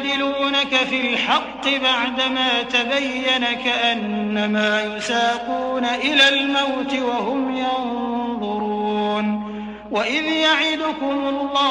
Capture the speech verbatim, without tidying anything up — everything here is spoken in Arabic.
يجادلونك في الحق بعدما تبين كأنما يساقون إلى الموت وهم ينظرون وإذ يعدكم الله